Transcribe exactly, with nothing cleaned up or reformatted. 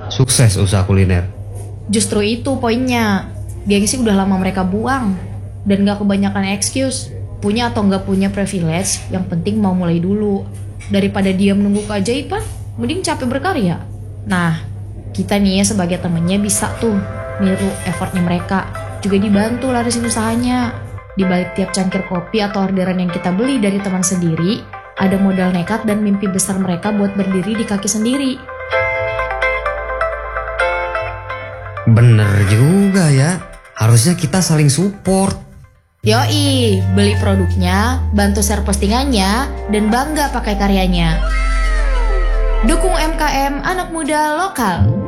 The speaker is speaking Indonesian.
sukses usaha kuliner. Justru itu poinnya. Gengsi udah lama mereka buang. Dan gak kebanyakan excuse. Punya atau gak punya privilege, yang penting mau mulai dulu. Daripada diam nunggu keajaiban, mending capek berkarya. Nah, kita nih ya sebagai temennya bisa tuh niru effortnya mereka. Juga dibantu larisin usahanya. Di balik tiap cangkir kopi atau orderan yang kita beli dari teman sendiri, ada modal nekat dan mimpi besar mereka buat berdiri di kaki sendiri. Bener juga ya. Harusnya kita saling support. Yoi, beli produknya, bantu share postingannya, dan bangga pakai karyanya. Dukung U M K M anak muda lokal.